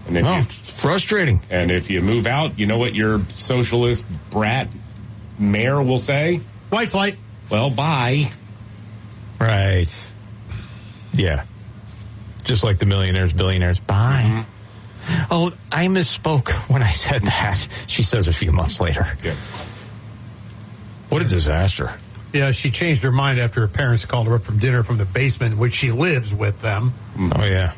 And if it's frustrating. And if you move out, you know what your socialist brat mayor will say? White flight. Well, bye. Right. Yeah. Just like the millionaires, billionaires. Bye. Mm-hmm. Oh, I misspoke when I said that. She says a few months later. Yeah. What a disaster. Yeah, she changed her mind after her parents called her up from dinner from the basement in which she lives with them. Oh, yeah.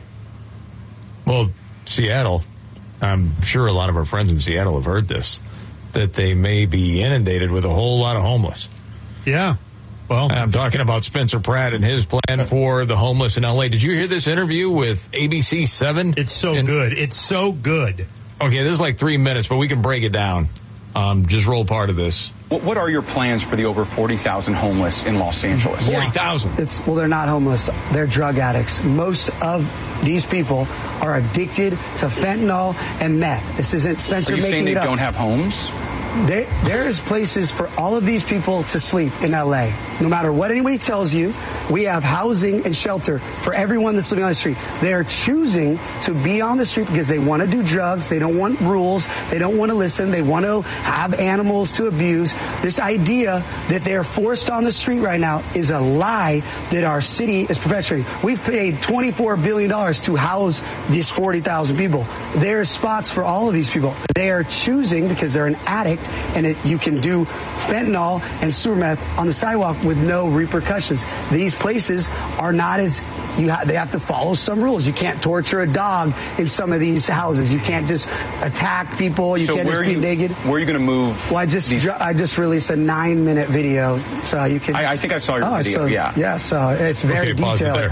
Well, Seattle, I'm sure a lot of our friends in Seattle have heard this, that they may be inundated with a whole lot of homeless. Yeah. Well, I'm talking about Spencer Pratt and his plan for the homeless in L.A. Did you hear this interview with ABC 7? It's so good. It's so good. Okay, this is like 3 minutes, but we can break it down. Just roll part of this. What are your plans for the over 40,000 homeless in Los Angeles? 40,000. Well, they're not homeless. They're drug addicts. Most of these people are addicted to fentanyl and meth. This isn't Spencer making it up. Are you saying they don't have homes? There is places for all of these people to sleep in L.A. No matter what anybody tells you, we have housing and shelter for everyone that's living on the street. They are choosing to be on the street because they want to do drugs. They don't want rules. They don't want to listen. They want to have animals to abuse. This idea that they're forced on the street right now is a lie that our city is perpetuating. We've paid $24 billion to house these 40,000 people. There's spots for all of these people. They are choosing because they're an addict, and you can do fentanyl and sewer meth on the sidewalk with no repercussions. These places are not as they have to follow some rules. You can't torture a dog in some of these houses. You can't just attack people. You can't just be naked. Where are you going to move? Well, I just released a 9-minute video, so you can. I think I saw your video. Yeah, so it's very detailed. Pause it there.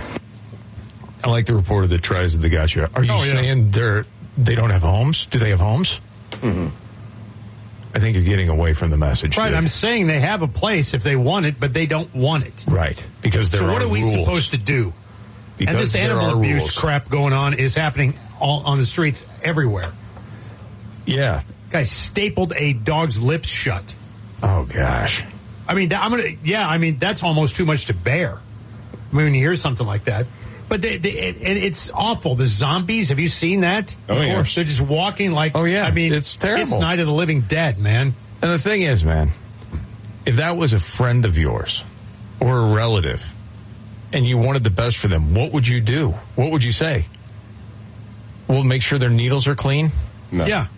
I like the reporter that tries to got you. Are you saying they don't have homes? Do they have homes? Mm-hmm. I think you're getting away from the message. Right, here. I'm saying they have a place if they want it, but they don't want it. Right, because there are rules. So what are we supposed to do? Because and this animal abuse crap going on is happening all on the streets everywhere. Yeah. Guy stapled a dog's lips shut. Oh, gosh. I mean, that's almost too much to bear. I mean, when you hear something like that. But it's awful. The zombies, have you seen that? Oh, yeah. They're just walking like, I mean, it's terrible. It's Night of the Living Dead, man. And the thing is, man, if that was a friend of yours or a relative and you wanted the best for them, what would you do? What would you say? Well, make sure their needles are clean? No. Yeah.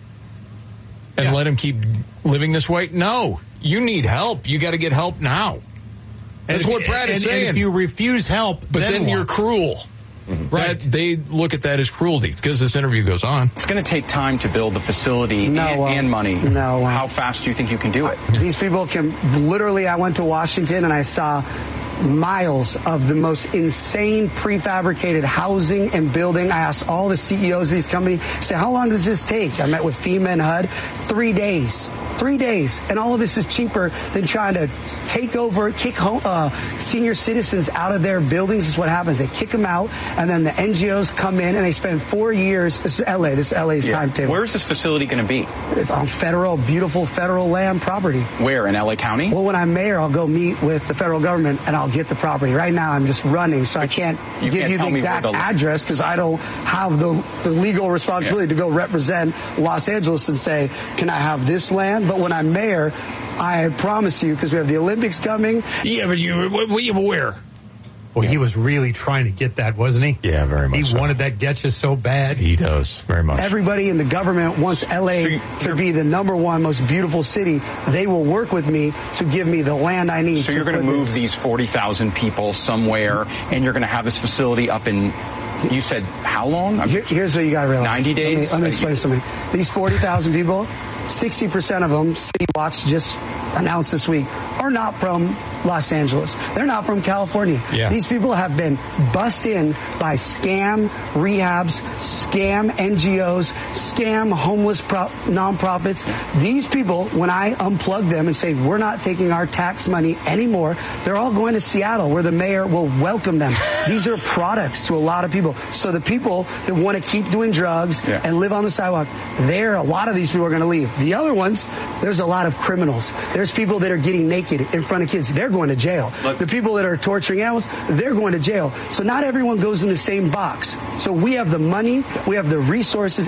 And let them keep living this way? No. You need help. You got to get help now. That's what Brad is saying. And if you refuse help, but then you're cruel. Mm-hmm. Right. They look at that as cruelty because this interview goes on. It's going to take time to build the facility and money. No. How fast do you think you can do it? These people can literally, I went to Washington and I saw miles of the most insane prefabricated housing and building. I asked all the CEOs of these companies, I said, how long does this take? I met with FEMA and HUD. 3 days. 3 days. And all of this is cheaper than trying to kick senior citizens out of their buildings. This is what happens. They kick them out, and then the NGOs come in, and they spend 4 years. This is LA. This is LA's timetable. Where's this facility going to be? It's on beautiful federal land property. Where, in LA County? Well, when I'm mayor, I'll go meet with the federal government, and I'll get the property. Right now, I'm just running, so I can't give you the exact address because I don't have the legal responsibility to go represent Los Angeles and say, can I have this land? But when I'm mayor, I promise you, because we have the Olympics coming. Yeah, but where? Well, he was really trying to get that, wasn't he? Yeah, very much. He wanted that Getcha so bad. He does, very much. Everybody in the government wants LA to be the #1 most beautiful city. They will work with me to give me the land I need. So you're going to move these 40,000 people somewhere, and you're going to have this facility up in, you said, how long? Here's what you got to realize. 90 days? Let me explain something. These 40,000 people, 60% of them, City Watch just announced this week, are not from Los Angeles. They're not from California. Yeah. These people have been bussed in by scam rehabs, scam NGOs, scam homeless nonprofits. These people, when I unplug them and say, we're not taking our tax money anymore, they're all going to Seattle where the mayor will welcome them. These are products to a lot of people. So the people that want to keep doing drugs and live on the sidewalk, a lot of these people are going to leave. The other ones, there's a lot of criminals. There's people that are getting naked in front of kids. They're going to jail. The people that are torturing animals, they're going to jail. So not everyone goes in the same box. So we have the money, we have the resources,